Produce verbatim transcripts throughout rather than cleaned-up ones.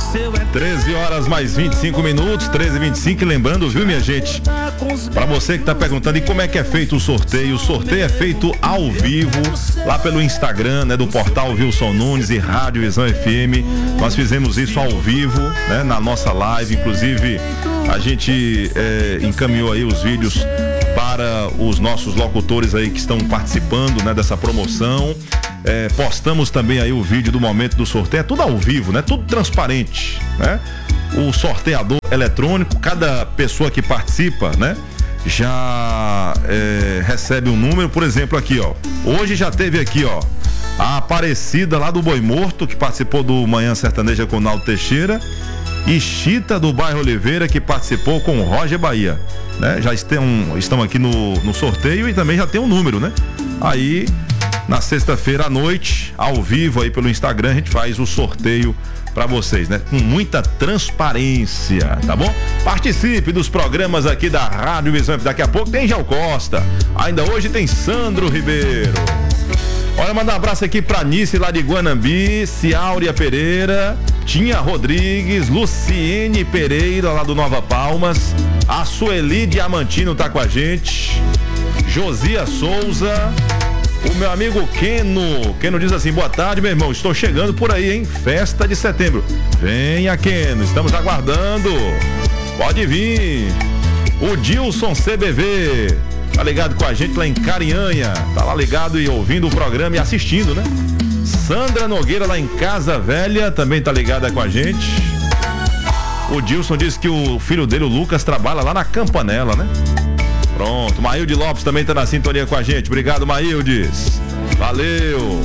treze horas mais vinte e cinco minutos, treze e vinte e cinco. E lembrando, viu, minha gente? Pra você que tá perguntando, e como é que é feito o sorteio? O sorteio é feito ao vivo, lá pelo Instagram, né? Do portal Wilson Nunes e Rádio Visão F M. Nós fizemos isso ao vivo, né? Na nossa live, inclusive a gente é, encaminhou aí os vídeos para os nossos locutores aí que estão participando, né, dessa promoção. É, postamos também aí o vídeo do momento do sorteio, é tudo ao vivo, né? Tudo transparente, né? O sorteador eletrônico, cada pessoa que participa, né? Já é, recebe um número, por exemplo, aqui, ó. Hoje já teve aqui, ó, a Aparecida lá do Boi Morto, que participou do Manhã Sertaneja com o Naldo Teixeira, e Chita do bairro Oliveira, que participou com o Roger Bahia, né? Já estão, estão aqui no, no sorteio e também já tem um número, né? Aí, na sexta-feira à noite, ao vivo aí pelo Instagram, a gente faz o sorteio pra vocês, né? Com muita transparência, tá bom? Participe dos programas aqui da Rádio Visão. Daqui a pouco tem Gel Costa. Ainda hoje tem Sandro Ribeiro. Olha, mandar um abraço aqui pra Nice lá de Guanambi, Ciáurea Pereira, Tinha Rodrigues, Luciene Pereira lá do Nova Palmas, a Sueli Diamantino tá com a gente, Josia Souza, o meu amigo Keno. Keno diz assim: boa tarde, meu irmão, estou chegando por aí, hein? Festa de setembro. Venha, Keno, estamos aguardando. Pode vir. O Dilson C B V tá ligado com a gente lá em Carinhanha, tá lá ligado e ouvindo o programa e assistindo, né? Sandra Nogueira lá em Casa Velha também tá ligada com a gente. O Dilson disse que o filho dele, o Lucas, trabalha lá na Campanella, né? Pronto, Maílde Lopes também tá na sintonia com a gente. Obrigado, Maíldes. Valeu.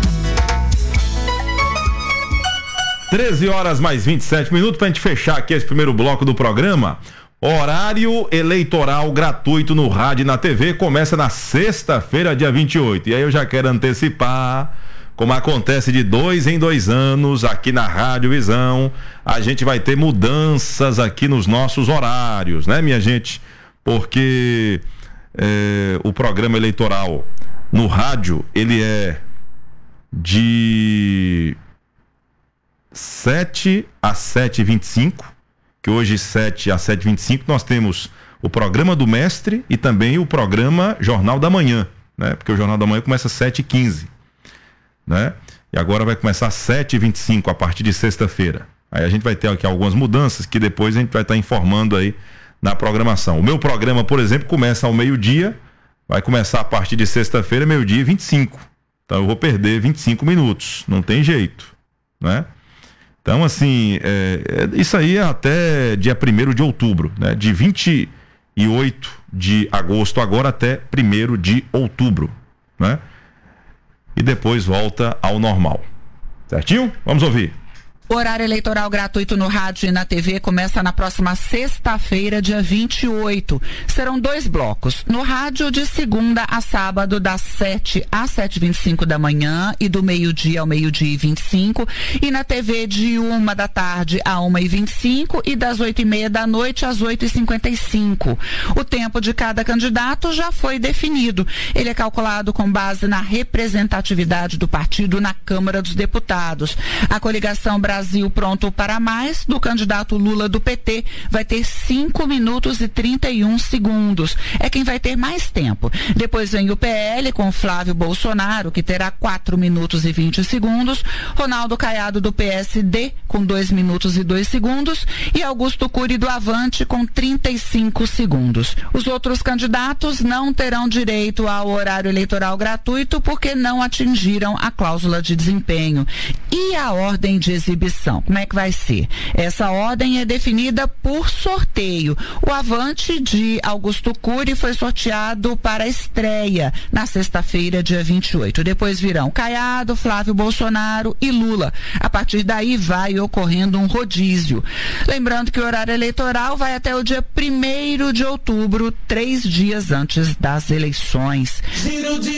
treze horas mais vinte e sete minutos pra gente fechar aqui esse primeiro bloco do programa. Horário eleitoral gratuito no rádio e na T V começa na sexta-feira, dia vinte e oito. E aí eu já quero antecipar, como acontece de dois em dois anos aqui na Rádio Visão, a gente vai ter mudanças aqui nos nossos horários, né, minha gente? Porque é, o programa eleitoral no rádio, ele é de sete a sete e vinte e cinco, que hoje sete a sete e vinte e cinco nós temos o programa do mestre e também o programa Jornal da Manhã, né? Porque o Jornal da Manhã começa às sete e quinze, né? E agora vai começar às sete e vinte e cinco a partir de sexta-feira. Aí a gente vai ter aqui algumas mudanças que depois a gente vai estar informando aí na programação. O meu programa, por exemplo, começa ao meio-dia, vai começar a partir de sexta-feira, meio-dia e vinte e cinco. Então eu vou perder vinte e cinco minutos, não tem jeito, né? Então, assim, é, é, isso aí é até dia primeiro de outubro, né? De vinte e oito de agosto agora até primeiro de outubro, né? E depois volta ao normal. Certinho? Vamos ouvir. Horário eleitoral gratuito no rádio e na T V começa na próxima sexta-feira, dia vinte e oito. Serão dois blocos. No rádio, de segunda a sábado, das sete às sete e vinte e cinco da manhã e do meio-dia ao meio-dia e vinte e cinco. E na T V, de uma da tarde a uma e vinte e cinco e das oito e meia da noite às oito e cinquenta e cinco. O tempo de cada candidato já foi definido. Ele é calculado com base na representatividade do partido na Câmara dos Deputados. A coligação Brasil Brasil Pronto para Mais, do candidato Lula do P T, vai ter cinco minutos e trinta e um segundos. É quem vai ter mais tempo. Depois vem o P L com Flávio Bolsonaro, que terá quatro minutos e vinte segundos. Ronaldo Caiado do P S D com dois minutos e dois segundos. E Augusto Cury do Avante com trinta e cinco segundos. Os outros candidatos não terão direito ao horário eleitoral gratuito porque não atingiram a cláusula de desempenho. E a ordem de exibição? Como é que vai ser? Essa ordem é definida por sorteio. O Avante de Augusto Cury foi sorteado para a estreia na sexta-feira, dia vinte e oito. Depois virão Caiado, Flávio Bolsonaro e Lula. A partir daí vai ocorrendo um rodízio. Lembrando que o horário eleitoral vai até o dia primeiro de outubro, três dias antes das eleições.